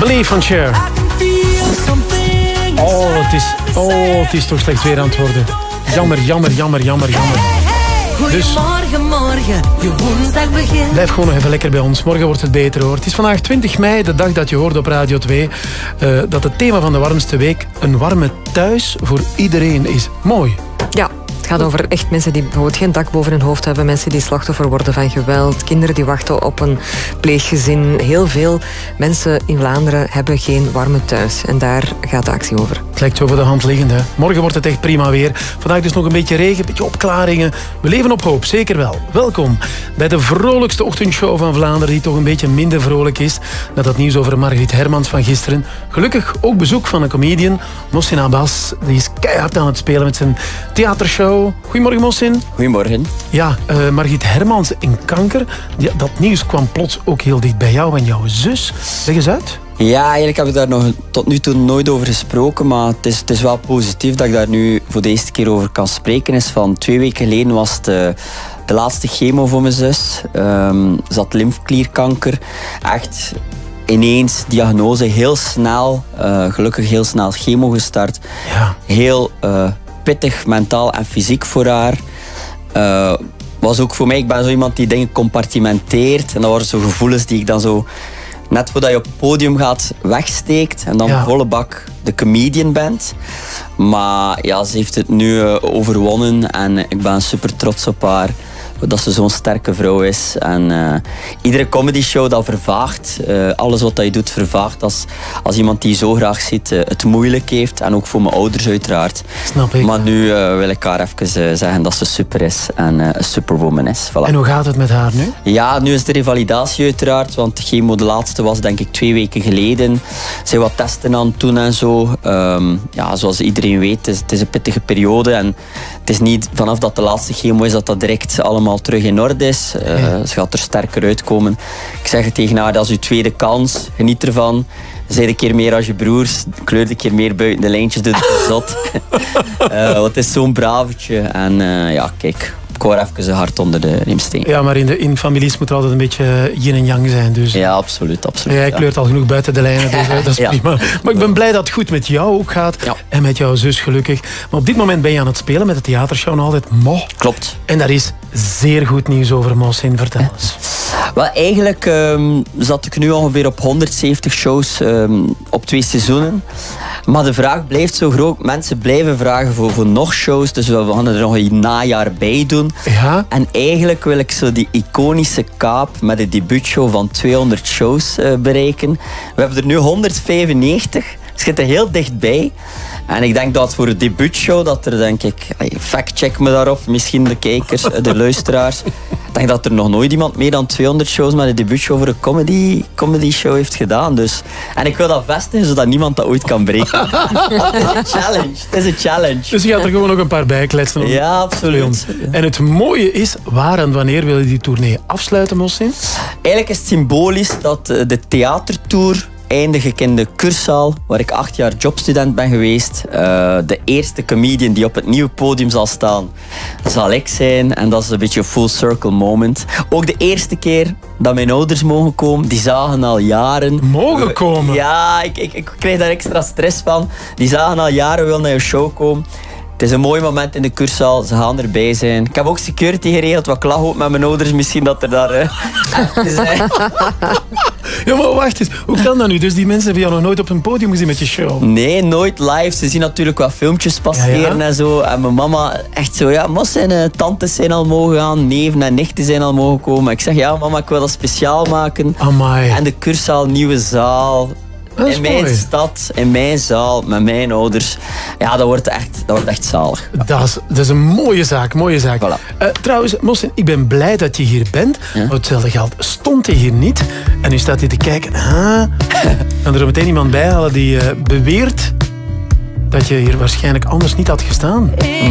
Believe van Cher. Het is toch slecht weer aan het worden. Jammer. Dus Goedemorgen, je woensdag begint. blijf gewoon nog even lekker bij ons. Morgen wordt het beter, hoor. Het is vandaag 20 mei, de dag dat je hoorde op Radio 2... dat het thema van de warmste week een warme thuis voor iedereen is. Mooi. Ja. Het gaat over echt mensen die bijvoorbeeld geen dak boven hun hoofd hebben, mensen die slachtoffer worden van geweld, kinderen die wachten op een pleeggezin. Heel veel mensen in Vlaanderen hebben geen warme thuis. En daar gaat de actie over. Het lijkt zo voor de hand liggend, hè. Morgen wordt het echt prima weer. Vandaag dus nog een beetje regen, een beetje opklaringen. We leven op hoop, zeker wel. Welkom bij de vrolijkste ochtendshow van Vlaanderen, die toch een beetje minder vrolijk is. Net dat nieuws over Margriet Hermans van gisteren. Gelukkig ook bezoek van een comedian, Mohsin Abbas. Die is keihard aan het spelen met zijn theatershow. Goedemorgen, Mohsin. Goedemorgen. Ja, Margriet Hermans in kanker. Dat nieuws kwam plots ook heel dicht bij jou en jouw zus. Leg eens uit. Ja, eigenlijk heb ik daar nog tot nu toe nooit over gesproken, maar het is wel positief dat ik daar nu voor de eerste keer over kan spreken. Is van 2 weken geleden was het de laatste chemo voor mijn zus. Ze had lymfeklierkanker. Echt ineens diagnose, heel snel, gelukkig heel snel chemo gestart. Ja. Heel pittig, mentaal en fysiek voor haar. Was ook voor mij, ik ben zo iemand die dingen compartimenteert. En dat waren zo gevoelens die ik dan zo, net voordat je op het podium gaat, wegsteekt. En dan volle bak de comedian bent. Maar ja, ze heeft het nu overwonnen. En ik ben super trots op haar. Dat ze zo'n sterke vrouw is. En iedere comedy show dat vervaagt. Alles wat je doet vervaagt. Als iemand die je zo graag ziet het moeilijk heeft. En ook voor mijn ouders uiteraard. Snap ik. Maar nu wil ik haar even zeggen dat ze super is. En een superwoman is. Voilà. En hoe gaat het met haar nu? Ja, nu is de revalidatie uiteraard. Want de chemo, de laatste was denk ik 2 weken geleden. Ze wat testen aan het doen en zo. Ja, zoals iedereen weet, het is een pittige periode. En het is niet vanaf dat de laatste chemo is dat direct allemaal terug in orde is. Ze gaat er sterker uitkomen. Ik zeg het tegen haar, dat is uw tweede kans. Geniet ervan. Zij een keer meer als je broers. Kleur een keer meer buiten de lijntjes. Doe het zot. Want het is zo'n bravetje. En ja, kijk. Ik hoor even een hart onder de riemsteen. Ja, maar in families moet er altijd een beetje yin en yang zijn. Dus. Ja, absoluut. Jij kleurt al genoeg buiten de lijnen, dus dat is prima. Maar ik ben blij dat het goed met jou ook gaat. Ja. En met jouw zus gelukkig. Maar op dit moment ben je aan het spelen met de theatershow nog altijd Mo. Klopt. En daar is zeer goed nieuws over, Mohsin. Vertel eens. Wel, eigenlijk zat ik nu ongeveer op 170 shows op 2 seizoenen. Maar de vraag blijft zo groot. Mensen blijven vragen voor nog shows. Dus we gaan er nog een najaar bij doen. Ja? En eigenlijk wil ik zo die iconische kaap met de debuutshow van 200 shows bereiken. We hebben er nu 195. Het zit er heel dichtbij. En ik denk dat voor de debuutshow, dat er denk ik, fact-check me daarop, misschien de kijkers, de luisteraars. Ik denk dat er nog nooit iemand meer dan 200 shows met een debuutshow voor een comedy show heeft gedaan. Dus. En ik wil dat vestigen, zodat niemand dat ooit kan breken. Het is een challenge. Dus je gaat er gewoon nog een paar bij kletsen. Ja, absoluut. En het mooie is, waar en wanneer wil je die tournee afsluiten, Mohsin? Eigenlijk is het symbolisch dat de theatertour eindig ik in de Kurszaal, waar ik 8 jaar jobstudent ben geweest. De eerste comedian die op het nieuwe podium zal staan, zal ik zijn. En dat is een beetje een full circle moment. Ook de eerste keer dat mijn ouders mogen komen, die zagen al jaren... Mogen komen? Ja, ik krijg daar extra stress van. Die zagen al jaren, wil naar je show komen. Het is een mooi moment in de Kurszaal, ze gaan erbij zijn. Ik heb ook security geregeld, wat klacht ook met mijn ouders misschien dat er daar... Ja, maar wacht eens, hoe kan dat nu? Dus die mensen hebben jou nog nooit op een podium gezien met je show? Nee, nooit live. Ze zien natuurlijk wat filmpjes passeren en zo. En mijn mama echt zo, ja, zijn tantes zijn al mogen gaan, neven en nichten zijn al mogen komen. Ik zeg, ja mama, ik wil dat speciaal maken. Amai. En de Kurszaal, nieuwe zaal... In mijn stad, in mijn zaal, met mijn ouders. Ja, dat wordt echt zalig. Ja. Dat is een mooie zaak, mooie zaak. Voilà. Trouwens, Mohsin, ik ben blij dat je hier bent. Ja? Maar hetzelfde geld stond je hier niet. En nu staat hij te kijken. Kan er zo meteen iemand bij halen die beweert dat je hier waarschijnlijk anders niet had gestaan.